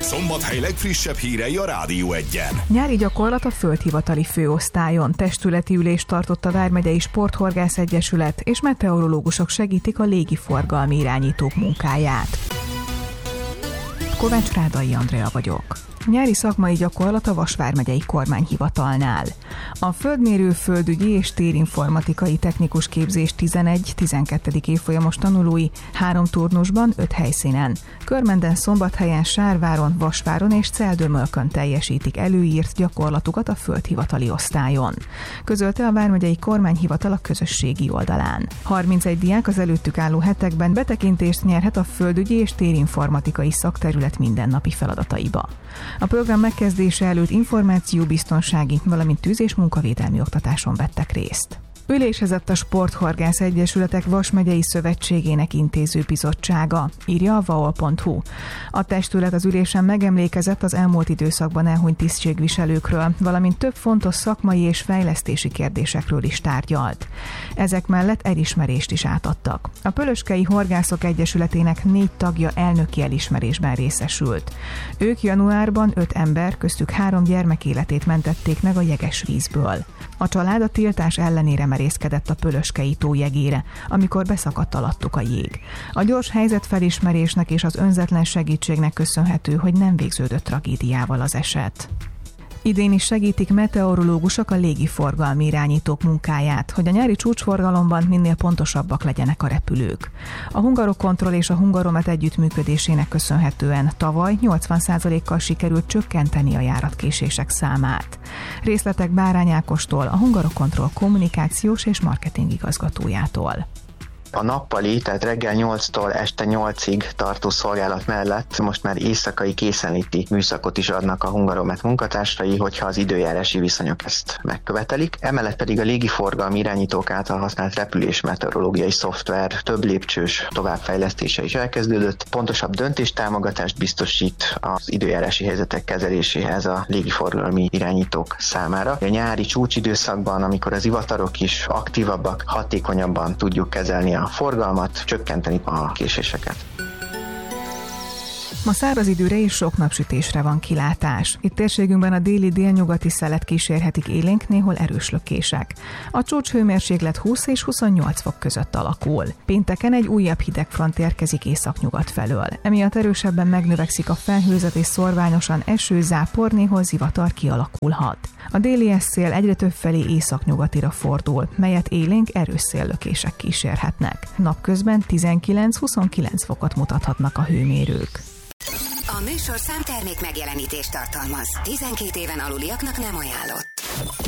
Szombathely legfrissebb hírei a Rádió Egyen. Nyári gyakorlat a Földhivatali Főosztályon. Testületi ülést tartott a Vármegyei Sporthorgász Egyesület, és meteorológusok segítik a légiforgalmi irányítók munkáját. Kovács Rádai Andrea vagyok. Nyári szakmai gyakorlat a Vas vármegyei kormányhivatalnál. A földmérő, földügyi és térinformatikai technikus képzés 11-12. évfolyamos tanulói 3 turnusban 5 helyszínen, Körmenden, Szombathelyen, Sárváron, Vasváron és Celdömölkön teljesítik előírt gyakorlatukat a földhivatali osztályon, közölte a vármegyei kormányhivatal a közösségi oldalán. 31 diák az előttük álló hetekben betekintést nyerhet a földügyi és térinformatikai szakterület mindennapi feladataiba. A program megkezdése előtt információbiztonsági, valamint tűz- és munkavédelmi oktatáson vettek részt. Ülésezett a Sporthorgász Egyesületek Vas megyei szövetségének intézőbizottsága, írja a vaol.hu. A testület az ülésen megemlékezett az elmúlt időszakban elhunyt tisztségviselőkről, valamint több fontos szakmai és fejlesztési kérdésekről is tárgyalt. Ezek mellett elismerést is átadtak. A Pölöskei Horgászok Egyesületének 4 tagja elnöki elismerésben részesült. Ők januárban 5 ember, köztük 3 gyermek életét mentették meg a jeges vízből. A család a tiltás ellenére merészkedett a Pölöskei tó jegére, amikor beszakadt alattuk a jég. A gyors helyzetfelismerésnek és az önzetlen segítségnek köszönhető, hogy nem végződött tragédiával az eset. Idén is segítik meteorológusok a légiforgalmi irányítók munkáját, hogy a nyári csúcsforgalomban minél pontosabbak legyenek a repülők. A Hungarocontrol és a Hungaromet együttműködésének köszönhetően tavaly 80%-kal sikerült csökkenteni a járatkésések számát. Részletek Bárány Ákostól, a Hungarocontrol kommunikációs és marketing igazgatójától. A nappali, tehát reggel 8-tól este 8-ig tartó szolgálat mellett most már éjszakai készenléti műszakot is adnak a Hungaromet munkatársai, hogyha az időjárási viszonyok ezt megkövetelik. Emellett pedig a légiforgalmi irányítók által használt repülés meteorológiai szoftver több lépcsős továbbfejlesztése is elkezdődött. Pontosabb döntéstámogatást biztosít az időjárási helyzetek kezeléséhez a légiforgalmi irányítók számára. A nyári csúcsidőszakban, amikor az ivatarok is aktívabbak, hatékonyabban tudjuk kezelni a forgalmat, csökkenteni a késéseket. Ma száraz időre és sok napsütésre van kilátás. Itt térségünkben a déli-délnyugati szelet kísérhetik élénk, néhol erős lökések. A csúcshőmérséklet 20 és 28 fok között alakul. Pénteken egy újabb hidegfront érkezik északnyugat felől. Emiatt erősebben megnövekszik a felhőzet és szorványosan eső, zápor, néhol zivatar kialakulhat. A déli szél egyre többfelé északnyugatira fordul, melyet élénk erős széllökések kísérhetnek. Napközben 19-29 fokot mutathatnak a hőmérők. A műsorszám termék megjelenítést tartalmaz. 12 éven aluliaknak nem ajánlott.